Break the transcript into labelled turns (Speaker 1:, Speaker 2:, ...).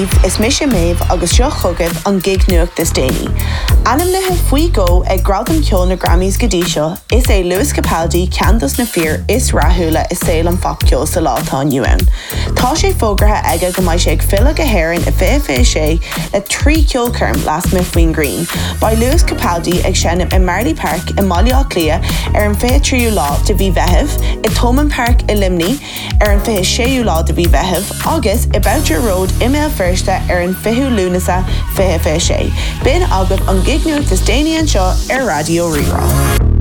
Speaker 1: Eve is mis méh agus seo chugad an gig nuach de Déine. Anam nathe faoi go ag gradam ceol na Grammys godí seo is é Lewis Capaldi Candas na Fear is rathúla is saoil an fap ceol sa látá UN. Tá sé fógratha aige go mbeidh sé ag fila go héireann i fé sé le 3 ceol curm las me faoin Green. Ba Lewis Capaldi ag seanam i Marley Park i Maileach Clia an fé tríú lá de bhí bheitheh, i Thomond Park i Limney an fé séú lá de bhí bheitheh, agus i Boucher Road i mé firsta an fiú lúnasa fé sé. Bin agad an gig nuach is Déine an seo ar Radio Rirá.